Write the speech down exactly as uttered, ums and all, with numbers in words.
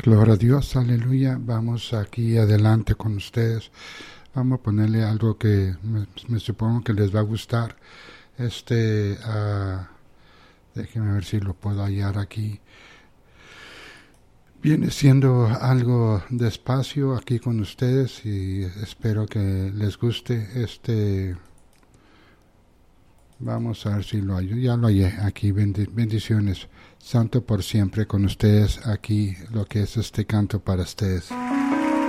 Gloria a Dios, aleluya. Vamos aquí adelante con ustedes. Vamos a ponerle algo que me, me supongo que les va a gustar. Este, uh, déjenme ver si lo puedo hallar aquí. Viene siendo algo despacio aquí con ustedes y espero que les guste. Este, vamos a ver si lo hallo. Ya lo hallé aquí. Bendiciones. Santo por siempre con ustedes aquí, lo que es este canto para ustedes.